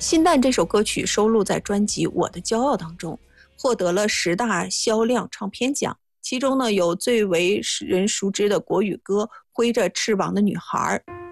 《心淡》这首歌曲收录在专辑《我的骄傲》当中，获得了10大销量唱片奖。其中呢，有最为人熟知的国语歌《挥着翅膀的女孩》，